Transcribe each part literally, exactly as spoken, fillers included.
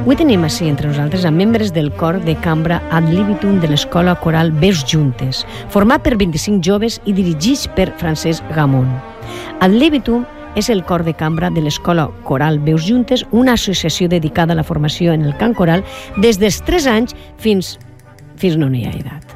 Avui tenim així entre nosaltres a membres del cor de cambra Ad Libitum de l'Escola Coral Veus Juntes, format per vint-i-cinc joves i dirigits per Francesc Gamón. Ad Libitum és el cor de cambra de l'Escola Coral Veus Juntes, una associació dedicada a la formació en el cant coral des dels tres anys fins, fins no n'hi ha edat.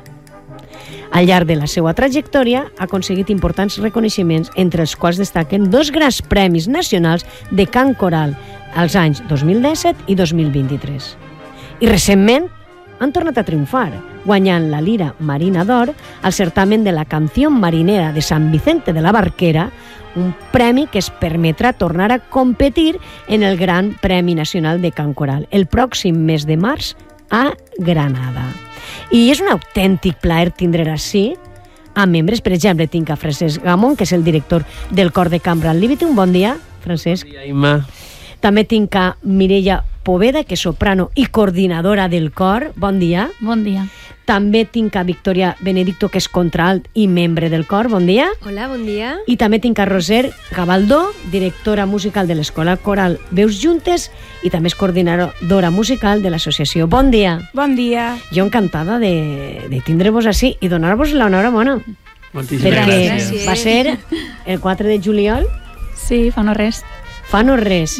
Al llarg de la seva trajectòria ha aconseguit importants reconeixements, entre els quals destaquen dos grans premis nacionals de cant coral als anys dos mil disset i dos mil vint-i-tres. I recentment han tornat a triomfar, guanyant la Lira Marina d'Or al certamen de la Canción Marinera de Sant Vicente de la Barquera, un premi que es permetrà tornar a competir en el Gran Premi Nacional de Cant Coral el pròxim mes de març a Granada. I és un autèntic plaer tindre així a membres, per exemple, tinc a Francesc Gamón, que és el director del cor de cambra Ad Libitum. Bon dia, Francesc. Bon dia, Imma. També tinc a Mireia Poveda, que és soprano i coordinadora del cor. Bon dia. Bon dia. També tinc a Victoria Benedicto, que és contralt i membre del cor. Bon dia. Hola, bon dia. I també tinc a Roser Gabaldó, directora musical de l'Escola Coral Veus Juntes i també és coordinadora musical de l'associació. Bon dia. Bon dia. Jo encantada de, de tindre-vos així i donar-vos l'enhorabona. Moltíssimes Perquè gràcies. va ser el quatre de juliol, Sí, fa no res. fa no res.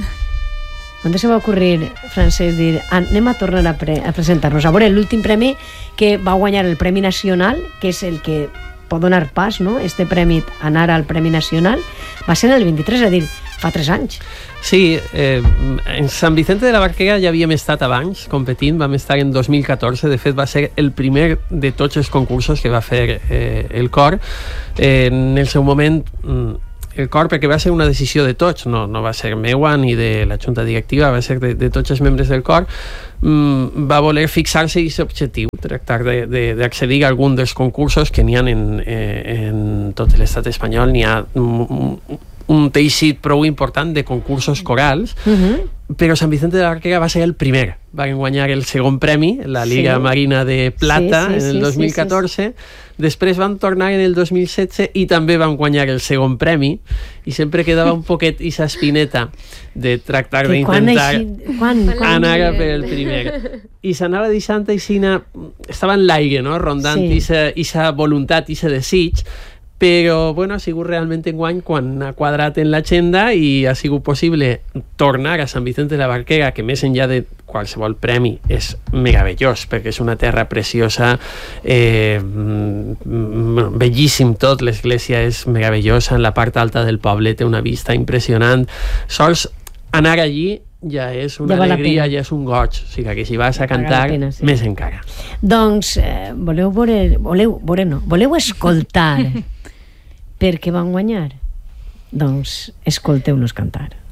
On se va ocorrir, Francesc, dir anem a tornar a, pre a presentar-nos? A veure, l'últim premi que va guanyar el Premi Nacional, que és el que pot donar pas, no?, este premi, anar al Premi Nacional, va ser el vint-i-tres, és a dir, fa tres anys. Sí, eh, en Sant Vicente de la Barquera ja havíem estat abans competint, vam estar en dos mil catorze, de fet va ser el primer de tots els concursos que va fer eh, el cor. Eh, en el seu moment el cor, perquè va ser una decisió de tots, no, no va ser meua ni de la junta directiva, va ser de, de tots els membres del cor, mm, va voler fixar-se aquest objectiu, tractar d'accedir a algun dels concursos que n'hi ha en, eh, en tot l'estat espanyol. N'hi ha un, un teixit prou important de concursos corals, Uh-huh. però Sant Vicente de la Barquera va ser el primer. Van guanyar el segon premi, la Liga Sí. Marina de Plata, Sí, sí, en sí, el dos mil catorze. sí, Després van tornar en el dos mil setze i també van guanyar el segon premi, i sempre quedava un poquet aquesta espineta de tractar Que quan d'intentar així- quan- quan- anar per el primer. I s'anava deixant aixina, estava en l'aire, no?, rondant Sí. aquesta voluntat, aquest desig, però bueno, ha sigut realment enguany quan ha quadrat en l'agenda i ha sigut possible tornar a Sant Vicente de la Barquera, que més enllà de qualsevol premi és meravellós, perquè és una terra preciosa, eh, mm, bellíssim tot, l'església és meravellosa, en la part alta del poble té una vista impressionant. Sols anar allí ja és una Ja val la alegria, pena. ja és un goig, o sigui que si vas a Paga la cantar, pena, sí. més encara. Doncs eh, voleu veure, voleu, veure no, voleu escoltar per què van guanyar? Doncs escolteu-nos cantar.